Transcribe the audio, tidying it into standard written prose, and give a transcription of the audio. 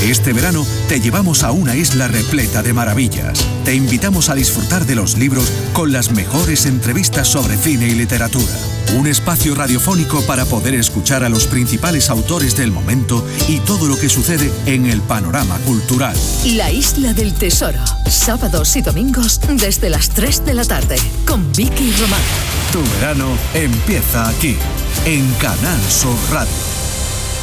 Este verano te llevamos a una isla repleta de maravillas. Te invitamos a disfrutar de los libros con las mejores entrevistas sobre cine y literatura. Un espacio radiofónico para poder escuchar a los principales autores del momento y todo lo que sucede en el panorama cultural. La Isla del Tesoro. Sábados y domingos desde las 3 de la tarde. Con Vicky Román. Tu verano empieza aquí, en Canal Sur Radio.